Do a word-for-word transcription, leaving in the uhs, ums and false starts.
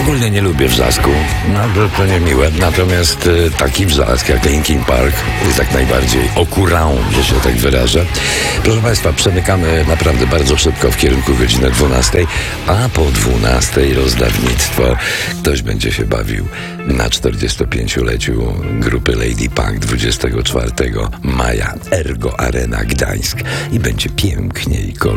Ogólnie nie lubię wrzasku, no to, to niemiłe. Natomiast y, taki wrzask jak Linkin Park jest jak najbardziej okurałą, że się tak wyrażę. Proszę Państwa, przemykamy naprawdę bardzo szybko w kierunku godziny dwunastej, a po dwunastej rozdawnictwo. Ktoś będzie się bawił na czterdziestopięcioleciu grupy Lady Punk dwudziestego czwartego maja Ergo Arena Gdańsk i będzie pięknie i kolorowo.